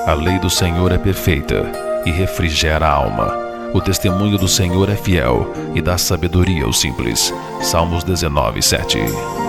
A lei do Senhor é perfeita e refrigera a alma. O testemunho do Senhor é fiel e dá sabedoria aos simples. Salmos 19:7.